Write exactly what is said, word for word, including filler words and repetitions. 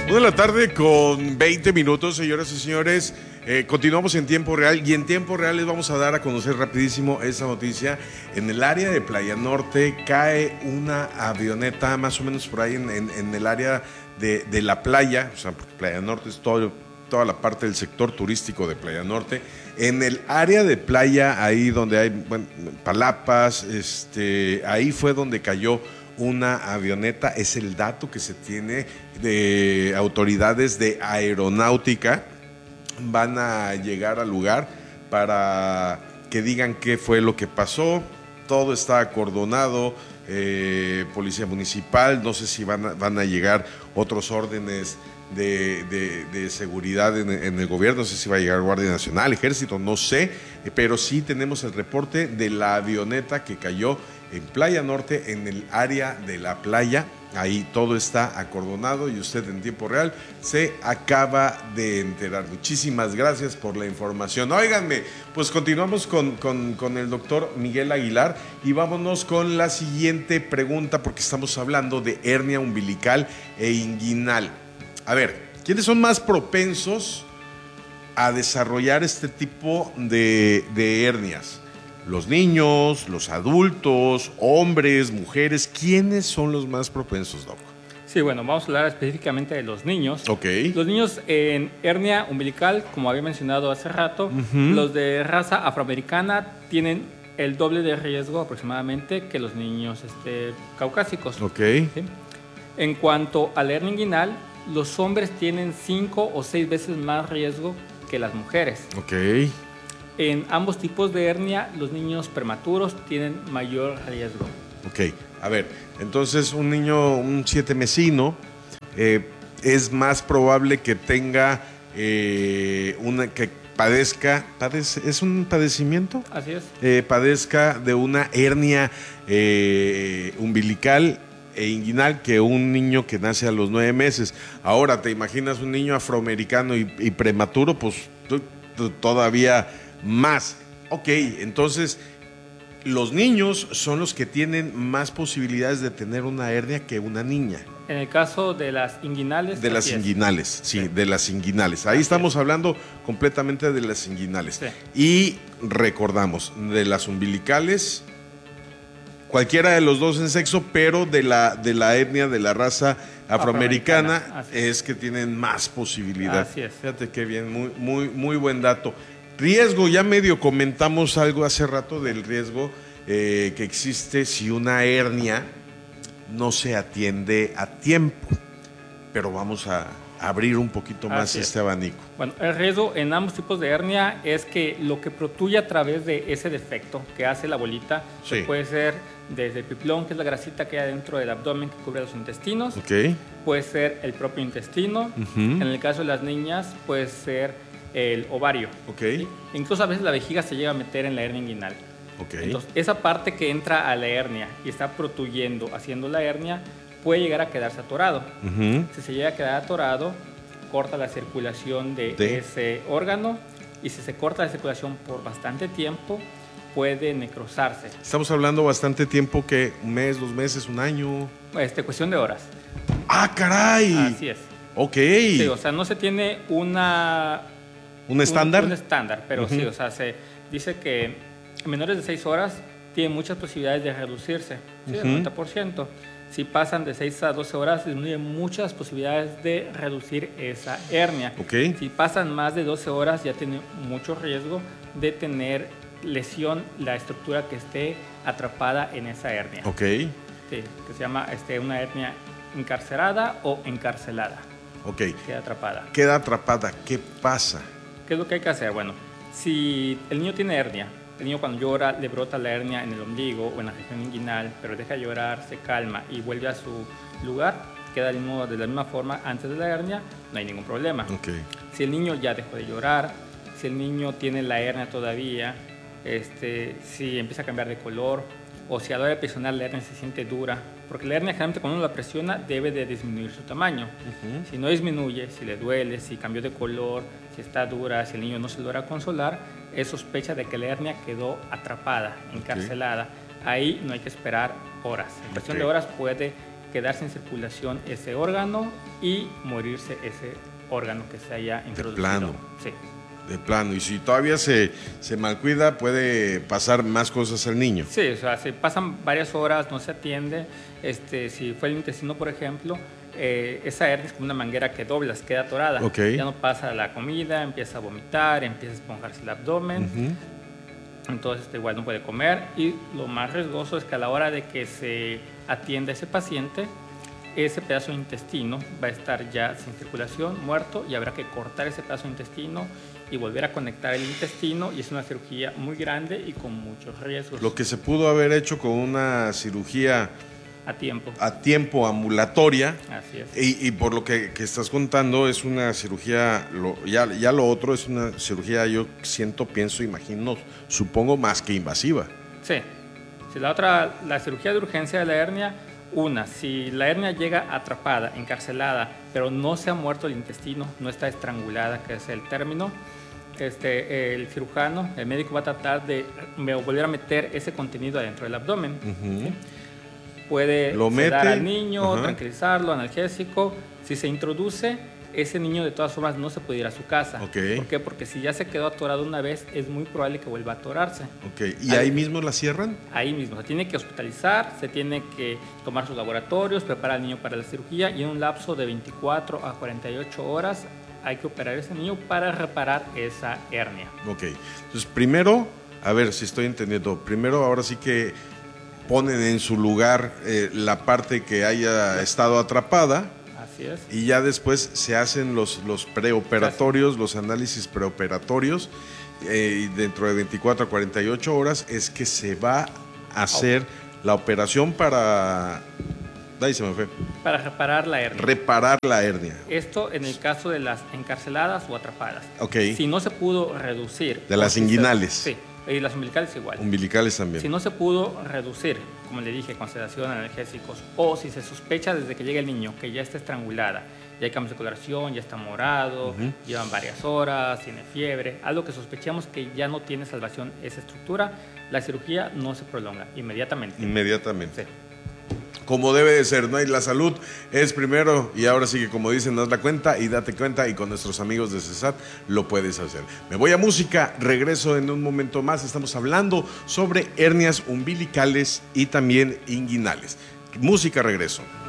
Una de la tarde con veinte minutos, señoras y señores. Eh, continuamos en tiempo real y en tiempo real les vamos a dar a conocer rapidísimo esa noticia. En el área de Playa Norte cae una avioneta, más o menos por ahí en, en, en el área de, de la playa, o sea, porque Playa Norte es todo, toda la parte del sector turístico de Playa Norte. En el área de playa, ahí donde hay bueno, palapas, este, ahí fue donde cayó una avioneta. Es el dato que se tiene de autoridades de aeronáutica. Van a llegar al lugar para que digan qué fue lo que pasó. Todo está acordonado, eh, policía municipal, no sé si van a, van a llegar otros órdenes de, de, de seguridad en, en el gobierno, no sé si va a llegar Guardia Nacional, Ejército, no sé, pero sí tenemos el reporte de la avioneta que cayó en Playa Norte, en el área de la playa. Ahí todo está acordonado y usted en tiempo real se acaba de enterar. Muchísimas gracias por la información. Óiganme, pues continuamos con, con, con el doctor Miguel Aguilar y vámonos con la siguiente pregunta, porque estamos hablando de hernia umbilical e inguinal. A ver, ¿quiénes son más propensos a desarrollar este tipo de, de hernias? Los niños, los adultos, hombres, mujeres, ¿quiénes son los más propensos, Doc? Sí, bueno, vamos a hablar específicamente de los niños. Ok. Los niños en hernia umbilical, como había mencionado hace rato, uh-huh. Los de raza afroamericana tienen el doble de riesgo aproximadamente que los niños este, caucásicos. Ok. ¿Sí? En cuanto a la hernia inguinal, los hombres tienen cinco o seis veces más riesgo que las mujeres. Ok. En ambos tipos de hernia, los niños prematuros tienen mayor riesgo. Ok, a ver, entonces un niño, un siete mesino, eh, es más probable que tenga eh, una, que padezca, padece, ¿es un padecimiento? Así es. Eh, padezca de una hernia eh, umbilical e inguinal que un niño que nace a los nueve meses. Ahora, ¿te imaginas un niño afroamericano y, y prematuro? Pues t- t- todavía más. Ok, entonces los niños son los que tienen más posibilidades de tener una hernia que una niña. En el caso de las inguinales. De las inguinales, sí, sí, de las inguinales. Ahí así estamos es. hablando completamente de las inguinales. Sí. Y recordamos, de las umbilicales, cualquiera de los dos en sexo, pero de la, de la etnia, de la raza afroamericana, afroamericana es que tienen más posibilidad. Así es. Fíjate qué bien, muy, muy, muy buen dato. Riesgo, ya medio comentamos algo hace rato del riesgo eh, que existe si una hernia no se atiende a tiempo, pero vamos a abrir un poquito más Así este es. abanico. Bueno, el riesgo en ambos tipos de hernia es que lo que protruye a través de ese defecto que hace la bolita, sí. pues puede ser desde el piplón, que es la grasita que hay dentro del abdomen que cubre los intestinos, okay. puede ser el propio intestino, uh-huh. En el caso de las niñas puede ser el ovario. Okay. ¿Sí? Incluso a veces la vejiga se llega a meter en la hernia inguinal. Okay. Entonces, esa parte que entra a la hernia y está protruyendo, haciendo la hernia, puede llegar a quedarse atorado. Uh-huh. Si se llega a quedar atorado, corta la circulación de, de ese órgano, y si se corta la circulación por bastante tiempo, puede necrosarse. Estamos hablando bastante tiempo, que un mes, dos meses, un año. Este, cuestión de horas. ¡Ah, caray! Así es. Ok. Sí, o sea, no se tiene una... ¿Un estándar? Un, un estándar, pero uh-huh. sí, o sea, se dice que menores de seis horas tienen muchas posibilidades de reducirse, ¿sí? Uh-huh. El noventa por ciento. Si pasan de seis a doce horas, disminuyen muchas posibilidades de reducir esa hernia. Okay. Si pasan más de doce horas, ya tiene mucho riesgo de tener lesión la estructura que esté atrapada en esa hernia. Ok. Sí, que se llama este, una hernia encarcerada o encarcelada. Ok. Queda atrapada. Queda atrapada. ¿Qué pasa? ¿Qué es lo que hay que hacer? Bueno, si el niño tiene hernia, el niño cuando llora le brota la hernia en el ombligo o en la región inguinal, pero deja llorar, se calma y vuelve a su lugar, queda de la misma forma antes de la hernia, no hay ningún problema. Okay. Si el niño ya dejó de llorar, si el niño tiene la hernia todavía, este, si empieza a cambiar de color, o si a la hora de presionar la hernia se siente dura, porque la hernia generalmente cuando uno la presiona debe de disminuir su tamaño. Uh-huh. Si no disminuye, si le duele, si cambió de color, si está dura, si el niño no se logra consolar, es sospecha de que la hernia quedó atrapada, encarcelada. Okay. Ahí no hay que esperar horas. En cuestión okay. de horas puede quedar sin circulación ese órgano y morirse ese órgano que se haya introducido. De plano. Sí. De plano. Y si todavía se, se malcuida, puede pasar más cosas al niño. Sí, o sea, si pasan varias horas, no se atiende. Este, si fue el intestino, por ejemplo, eh, esa hernia es como una manguera que doblas, queda atorada. Okay. Ya no pasa la comida, empieza a vomitar, empieza a esponjarse el abdomen. Uh-huh. Entonces, este, igual no puede comer. Y lo más riesgoso es que a la hora de que se atienda a ese paciente, ese pedazo de intestino va a estar ya sin circulación, muerto, y habrá que cortar ese pedazo de intestino y volver a conectar el intestino, y es una cirugía muy grande y con muchos riesgos. Lo que se pudo haber hecho con una cirugía a tiempo, a tiempo ambulatoria. Así es. Y, y por lo que, que estás contando, es una cirugía, lo, ya, ya lo otro es una cirugía, yo siento, pienso, imagino, supongo, más que invasiva. Sí. Si la otra, la cirugía de urgencia de la hernia, una, si la hernia llega atrapada, encarcelada, pero no se ha muerto el intestino, no está estrangulada, que es el término, este, el cirujano, el médico va a tratar de volver a meter ese contenido adentro del abdomen. Uh-huh. ¿Sí? Puede Lo sedar mete, al niño, uh-huh. tranquilizarlo, analgésico. Si se introduce, ese niño de todas formas no se puede ir a su casa. Okay. ¿Por qué? Porque si ya se quedó atorado una vez, es muy probable que vuelva a atorarse. Okay. ¿Y ahí, ahí mismo la cierran? Ahí mismo. Se tiene que hospitalizar, se tiene que tomar sus laboratorios, preparar al niño para la cirugía, y en un lapso de veinticuatro a cuarenta y ocho horas hay que operar a ese niño para reparar esa hernia. Ok. Entonces, primero, a ver si estoy entendiendo, primero ahora sí que ponen en su lugar eh, la parte que haya estado atrapada. Así es. Y ya después se hacen los, los preoperatorios, los análisis preoperatorios, eh, y dentro de veinticuatro a cuarenta y ocho horas es que se va a hacer oh. la operación para... Ahí se me fue. Para reparar la hernia. Reparar la hernia. Esto en el caso de las encarceladas o atrapadas. Ok. Si no se pudo reducir... De las inguinales. Se, sí. Y las umbilicales igual. Umbilicales también. Si no se pudo reducir, como le dije, con sedación, analgésicos, o si se sospecha desde que llega el niño que ya está estrangulada, ya hay cambios de coloración, ya está morado, uh-huh. llevan varias horas, tiene fiebre, algo que sospechamos que ya no tiene salvación esa estructura, la cirugía no se prolonga inmediatamente. Inmediatamente. Sí. Como debe de ser, ¿no? Y la salud es primero, y ahora sí que, como dicen, haz la cuenta y date cuenta, y con nuestros amigos de CESAT lo puedes hacer. Me voy a música, regreso en un momento más. Estamos hablando sobre hernias umbilicales y también inguinales. Música, regreso.